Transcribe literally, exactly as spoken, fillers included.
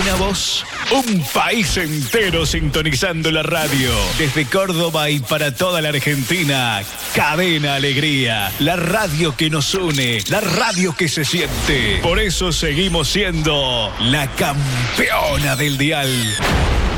Una voz, un país entero sintonizando la radio. Desde Córdoba y para toda la Argentina, Cadena Alegría. La radio que nos une, la radio que se siente. Por eso seguimos siendo la campeona del dial.